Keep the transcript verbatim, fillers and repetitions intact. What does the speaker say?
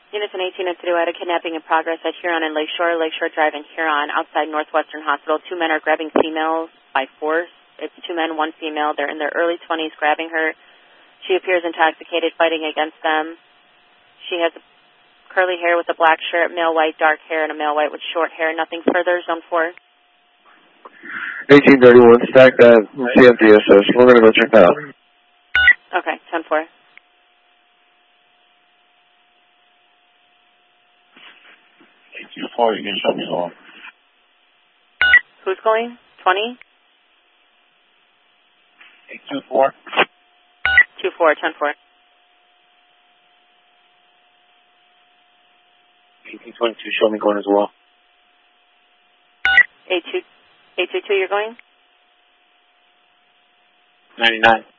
Units in eighteen and three had a kidnapping in progress at Huron and Lakeshore, Lakeshore Drive and Huron, outside Northwestern Hospital. Two men are grabbing females by force. It's two men, one female. They're in their early twenties grabbing her. She appears intoxicated, fighting against them. She has curly hair with a black shirt, male white, dark hair, and a male white with short hair. Nothing further, zone four. eighteen thirty-one, stack that, C F D S S. We're going to go check that out. Okay, ten four. eighteen four, you can show me the one. Who's going? twenty? eight two four. two four, ten four. eighteen twenty-two, show me going as well. eight two two, you're going? ninety-nine.